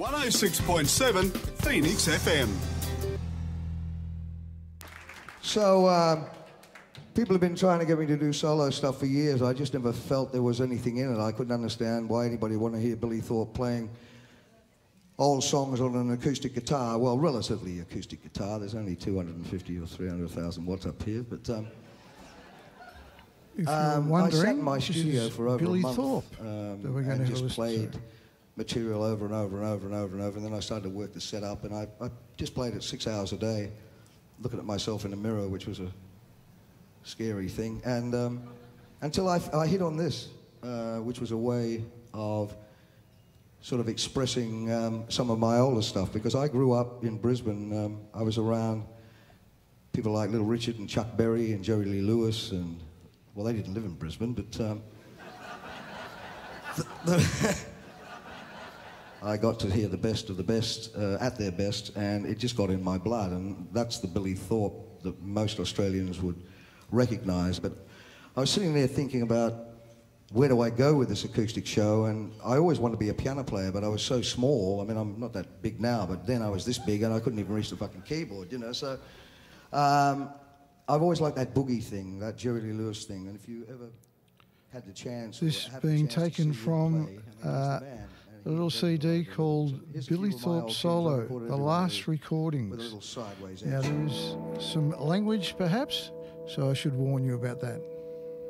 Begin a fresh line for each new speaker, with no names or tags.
106.7 Phoenix FM.
So, people have been trying to get me to do solo stuff for years. I just never felt there was anything in it. I couldn't understand why anybody would want to hear Billy Thorpe playing old songs on an acoustic guitar. Well, relatively acoustic guitar. There's only 250 or 300,000 watts up here, but
if you're wondering,
I sat in my studio for over
Billy
a month
Thorpe
and just played material over and over and over and over and over, and then I started to work the setup, and I just played it 6 hours a day, looking at myself in the mirror, which was a scary thing, and until I hit on this, which was a way of sort of expressing some of my older stuff, because I grew up in Brisbane. I was around people like Little Richard and Chuck Berry and Jerry Lee Lewis, and, well, they didn't live in Brisbane, but I got to hear the best of the best at their best, and it just got in my blood, and that's the Billy Thorpe that most Australians would recognise. But I was sitting there thinking about where do I go with this acoustic show, and I always wanted to be a piano player, but I was so small. I mean, I'm not that big now, but then I was this big, and I couldn't even reach the fucking keyboard, you know, so I've always liked that boogie thing, that Jerry Lee Lewis thing, and if you ever had the chance...
This being taken from a little CD called Billy Thorpe Solo, the last recordings. Now, there is some language, perhaps, so I should warn you about that.